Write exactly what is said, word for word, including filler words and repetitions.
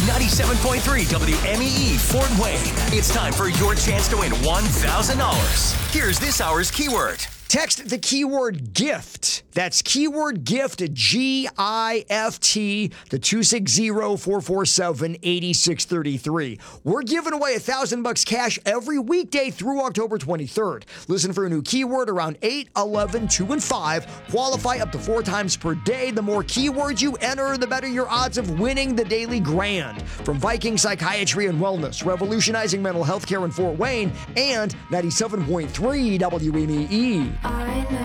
ninety-seven point three W M E E Fort Wayne. It's time for your chance to win one thousand dollars. Here's this hour's keyword. Text the keyword GIFT. That's keyword GIFT, G I F T, to two six zero, four four seven, eight six three three. We're giving away a thousand bucks cash every weekday through October twenty-third. Listen for a new keyword around eight, eleven, two, and five. Qualify up to four times per day. The more keywords you enter, the better your odds of winning the daily grand. From Viking Psychiatry and Wellness, revolutionizing mental health care in Fort Wayne, and ninety-seven point three W M E E. I know.